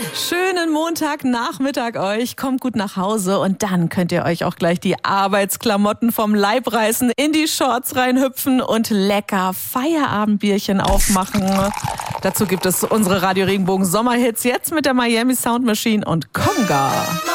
Schönen Montagnachmittag euch. Kommt gut nach Hause und dann könnt ihr euch auch gleich die Arbeitsklamotten vom Leib reißen, in die Shorts reinhüpfen und lecker Feierabendbierchen aufmachen. Dazu gibt es unsere Radio Regenbogen Sommerhits jetzt mit der Miami Sound Machine und Conga.